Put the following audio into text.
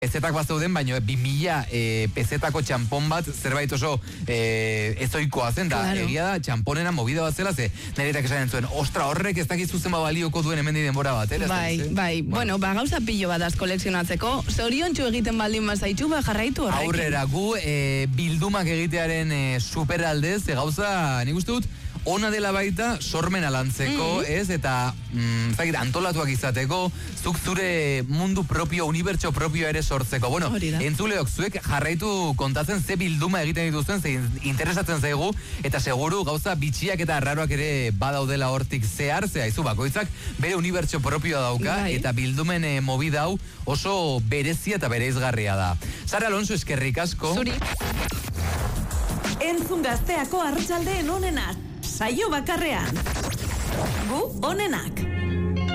Pezetak bazauden, baina 2000 pezetako txampon bat zerbait oso ezoikoa zen, da egia da txamponena movida bat zela, ze niretak esaten zuen, ostra, horrek ez dakizu zenba balioko duen hemendi denbora bat, Bai, bueno, gauza pilo bat az kolekzionatzeko, zoriontsu egiten baldin bazaitxu, jarraitu horrekin. Aurrera, gu bildumak egitearen superaldez, gauza, nik uste dut, ona dela baita sormena lantzeko, ez? Eta antolatuak izateko, zuk zure mundu propio, unibertso propio ere sortzeko. Bueno, entzuleok, zuek jarraitu kontatzen ze bilduma egiten dituzuen, ze interesatzen zaigu, eta seguru gauza bitxiak eta arraroak ere badaudela hortik zehar, izu bakoitzak bere unibertso propioa dauka, eta bildumen movida hau oso berezia eta bereizgarria da. Sara Alonso, eskerrik asko. Zuri. Entzun Gazteako arratsaldeen onenak. Saio bakarrean. Gu onenak.